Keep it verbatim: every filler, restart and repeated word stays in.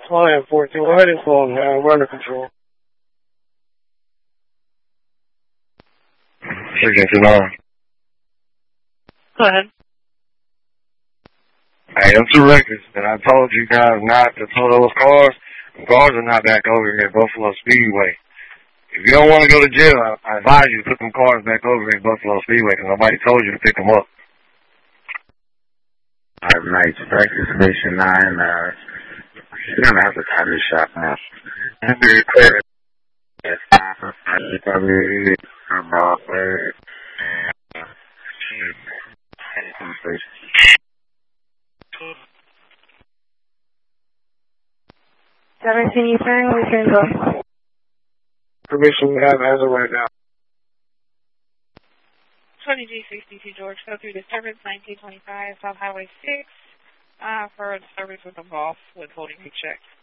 Client fourteen, go ahead and call me. Uh, we're under control. six eight two nine. Go ahead. Hey, them two records that I told you guys not to tow those cars, the cars are not back over here at Buffalo Speedway. If you don't want to go to jail, I, I advise you to put them cars back over here at Buffalo Speedway because nobody told you to pick them up. All right, Mike, practice mission nine. Uh, you're going to have to time this shot now. And be clear. Yes, I probably about where. seventeen Eastern, we can go. Permission we have as of right now. twenty G sixty-two George, go through disturbance nineteen twenty-five South Highway six uh, for a disturbance with a boss with holding a check.